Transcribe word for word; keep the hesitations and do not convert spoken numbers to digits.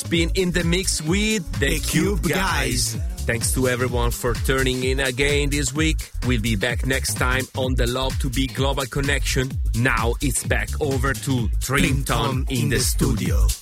been in the mix with The Cube Guys. Thanks to everyone for turning in again this week. We'll be back next time on the Love to Be Global Connection. Now it's back over to Trinton in the studio.